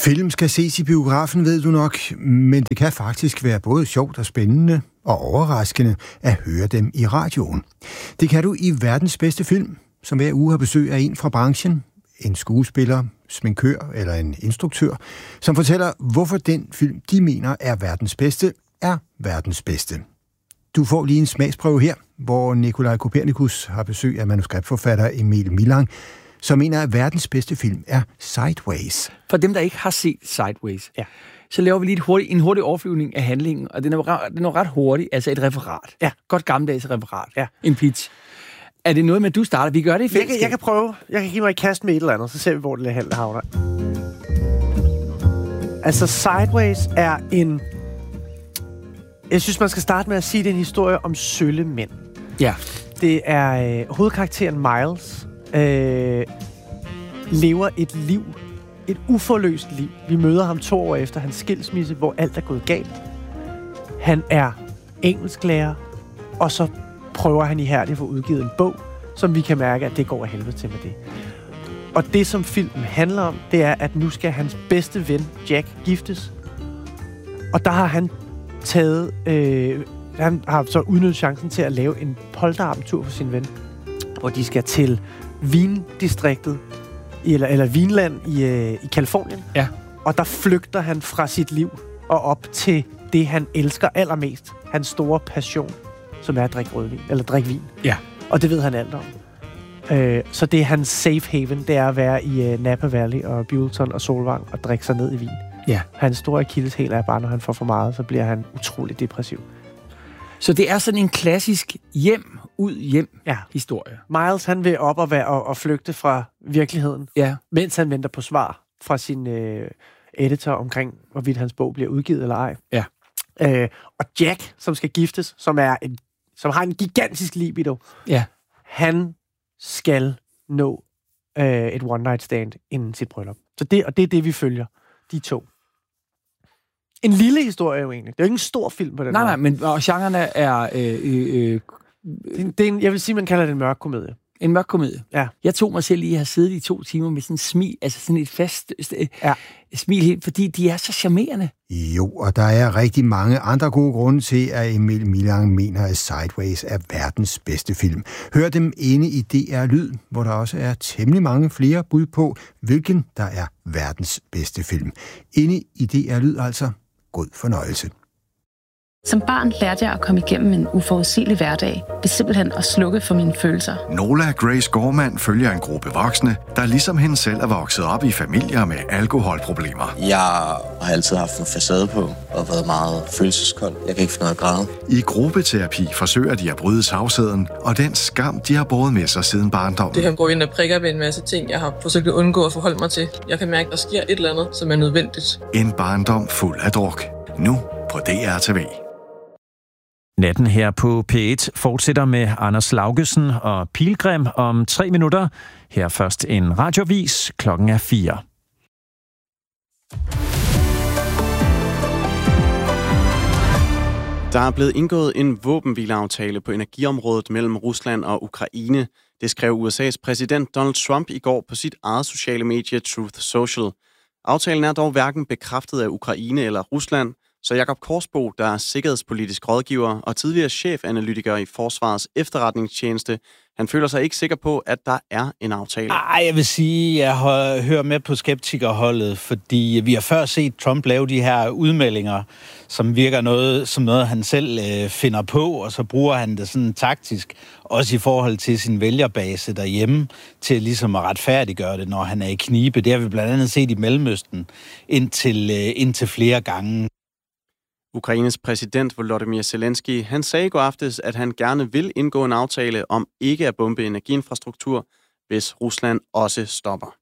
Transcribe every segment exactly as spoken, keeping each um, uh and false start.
Film skal ses i biografen, ved du nok, men det kan faktisk være både sjovt og spændende og overraskende at høre dem i radioen. Det kan du i Verdens Bedste Film, som hver uge har besøg af en fra branchen, en skuespiller, sminkør eller en instruktør, som fortæller, hvorfor den film, de mener er verdens bedste, er verdens bedste. Du får lige en smagsprøve her, hvor Nikolaj Kopernikus har besøg af manuskriptforfatter Emil Milang, som mener, at verdens bedste film er Sideways. For dem, der ikke har set Sideways, ja. Så laver vi lige et hurtigt, en hurtig overflyvning af handlingen, og den er, den er ret hurtig, altså et referat. Ja. Godt gammeldags referat. Ja. En pitch. Er det noget med, at du starter? Vi gør det i fællesskab. Jeg, jeg kan prøve. Jeg kan give mig et kast med et eller andet, så ser vi, hvor det handler havner. Altså, Sideways er en... Jeg synes, man skal starte med at sige, at det er en historie om sølle mænd. Ja. Det er øh, hovedkarakteren Miles, øh, lever et liv, et uforløst liv. Vi møder ham to år efter hans skilsmisse, hvor alt er gået galt. Han er engelsklærer, og så prøver han ihærdigt at få udgivet en bog, som vi kan mærke, at det går af helvede til med det. Og det, som filmen handler om, det er, at nu skal hans bedste ven, Jack, giftes. Og der har han taget... Øh, han har så udnyttet chancen til at lave en polterabendtur for sin ven, hvor de skal til vindistriktet, eller, eller Vinland i, øh, i Californien. Ja. Og der flygter han fra sit liv og op til det, han elsker allermest. Hans store passion, som er at drikke rødvin, eller drikke vin. Ja. Og det ved han alt om. Øh, så det er hans safe haven, det er at være i uh, Napa Valley og Buellton og Solvang og drikke sig ned i vin. Ja. Hans store akilleshæl er bare, når han får for meget, så bliver han utrolig depressiv. Så det er sådan en klassisk hjem, ud, hjem ja. historie. Miles, han vil op og, være, og, og flygte fra virkeligheden, ja. mens han venter på svar fra sin øh, editor omkring, hvorvidt hans bog bliver udgivet eller ej. Ja. Øh, og Jack, som skal giftes, som, er en, som har en gigantisk libido, ja. han skal nå øh, et one-night stand inden sit bryllup. Så det, og det er det, vi følger, de to. En lille historie jo egentlig. Det er jo ikke en stor film på den nej, måde. Nej, men og genrerne er... Øh, øh, det, det er en, jeg vil sige, man kalder det en mørk komedie. En mørk komedie? Ja. Jeg tog mig selv i at have siddet i to timer med sådan en smil, altså sådan et fast øh, ja. smil helt, fordi de er så charmerende. Jo, og der er rigtig mange andre gode grunde til, at Emil Milang mener, at Sideways er verdens bedste film. Hør dem inde i D R Lyd, hvor der også er temmelig mange flere bud på, hvilken der er verdens bedste film. Inde i D R Lyd altså. God fornøjelse. Som barn lærte jeg at komme igennem en uforudsigelig hverdag ved simpelthen at slukke for mine følelser. Nola Grace Gorman følger en gruppe voksne, der ligesom hende selv er vokset op i familier med alkoholproblemer. Jeg har altid haft en facade på og været meget følelseskold. Jeg kan ikke finde noget at græde. I gruppeterapi forsøger de at bryde tavsheden og den skam, de har båret med sig siden barndommen. Det her går ind og prikker ved en masse ting, jeg har forsøgt at undgå at forholde mig til. Jeg kan mærke, at der sker et eller andet, som er nødvendigt. En barndom fuld af druk. Nu på D R T V. Natten her på P et fortsætter med Anders Laugesen og Pilgrim om tre minutter. Her først en radiovis. Klokken er fire. Der er blevet indgået en våbenhvileaftale på energiområdet mellem Rusland og Ukraine. Det skrev U S A's præsident Donald Trump i går på sit eget sociale medie Truth Social. Aftalen er dog hverken bekræftet af Ukraine eller Rusland, så Jakob Korsbo, der er sikkerhedspolitisk rådgiver og tidligere chefanalytiker i Forsvarets efterretningstjeneste, han føler sig ikke sikker på, at der er en aftale. Ej, jeg vil sige, at jeg hører med på skeptikerholdet, fordi vi har før set Trump lave de her udmeldinger, som virker noget, som noget, han selv øh, finder på, og så bruger han det sådan taktisk, også i forhold til sin vælgerbase derhjemme, til ligesom at retfærdiggøre det, når han er i knibe. Det har vi blandt andet set i Mellemøsten indtil, øh, indtil flere gange. Ukraines præsident Volodymyr Zelensky, han sagde i går aftes, at han gerne vil indgå en aftale om ikke at bombe energiinfrastruktur, hvis Rusland også stopper.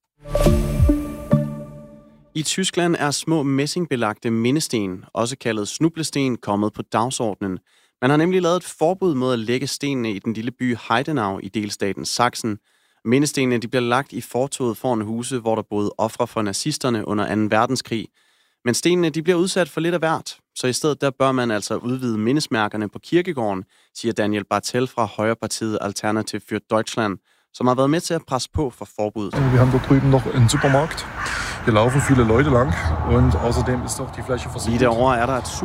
I Tyskland er små messingbelagte mindesten, også kaldet snublesten, kommet på dagsordenen. Man har nemlig lavet et forbud mod at lægge stenene i den lille by Heidenau i delstaten Sachsen. Mindestenene de bliver lagt i fortovet foran huse, hvor der boede ofre for nazisterne under anden verdenskrig. Men stenene de bliver udsat for lidt af hvert, så i stedet der bør man altså udvide mindesmærkerne på kirkegården, siger Daniel Bartel fra Højrepartiet Alternativ für Deutschland, som har været med til at presse på for forbuddet. Vi har der drüben noch en supermarkt. Hier laufen viele Leute lang und außerdem ist auch die Fläche versiegelt. Lige derovre er der et